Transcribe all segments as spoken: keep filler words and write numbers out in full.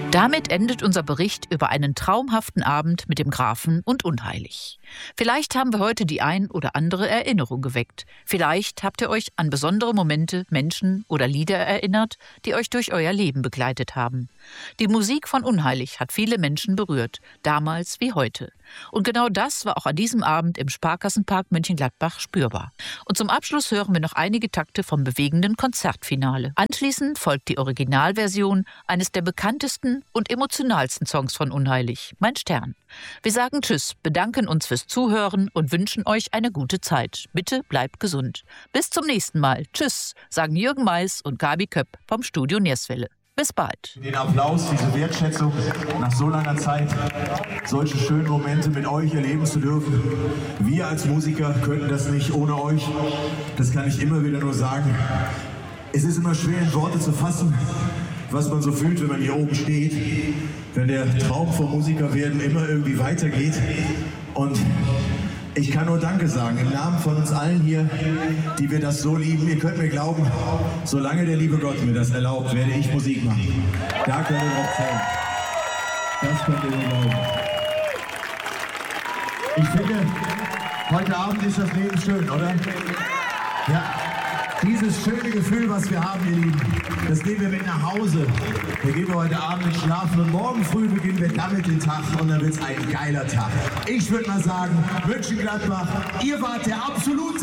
Damit endet unser Bericht über einen traumhaften Abend mit dem Grafen und Unheilig. Vielleicht haben wir heute die ein oder andere Erinnerung geweckt. Vielleicht habt ihr euch an besondere Momente, Menschen oder Lieder erinnert, die euch durch euer Leben begleitet haben. Die Musik von Unheilig hat viele Menschen berührt, damals wie heute. Und genau das war auch an diesem Abend im Sparkassenpark Mönchengladbach spürbar. Und zum Abschluss hören wir noch einige Takte vom bewegenden Konzertfinale. Anschließend folgt die Originalversion eines der bekanntesten und emotionalsten Songs von Unheilig, Mein Stern. Wir sagen Tschüss, bedanken uns fürs Zuhören und wünschen euch eine gute Zeit. Bitte bleibt gesund. Bis zum nächsten Mal. Tschüss, sagen Jürgen Mais und Gabi Köpp vom Studio Nierswelle. Bis bald. Den Applaus, diese Wertschätzung, nach so langer Zeit solche schönen Momente mit euch erleben zu dürfen. Wir als Musiker könnten das nicht ohne euch. Das kann ich immer wieder nur sagen. Es ist immer schwer in Worte zu fassen, was man so fühlt, wenn man hier oben steht. Wenn der Traum vom Musiker werden immer irgendwie weitergeht. Und ich kann nur Danke sagen, im Namen von uns allen hier, die wir das so lieben. Ihr könnt mir glauben, solange der liebe Gott mir das erlaubt, werde ich Musik machen. Da könnt ihr drauf zählen. Das könnt ihr mir glauben. Ich finde, heute Abend ist das Leben schön, oder? Ja. Dieses schöne Gefühl, was wir haben, ihr Lieben, das nehmen wir mit nach Hause. Da gehen wir heute Abend nicht schlafen und morgen früh beginnen wir damit den Tag und dann wird es ein geiler Tag. Ich würde mal sagen, Mönchengladbach, ihr wart der absolute...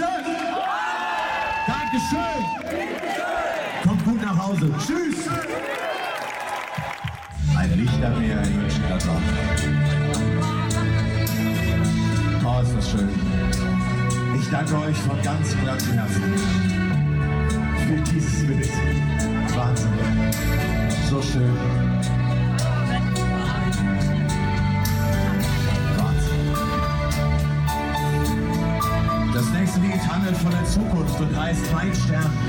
Dankeschön! Kommt gut nach Hause. Tschüss! Ein Lichtermeer in Mönchengladbach. Oh, ist das schön. Ich danke euch von ganzem, ganzem Herzen für dieses Bild. Wahnsinn. So schön. Wahnsinn. Das nächste Lied handelt von der Zukunft und heißt Mein Stern.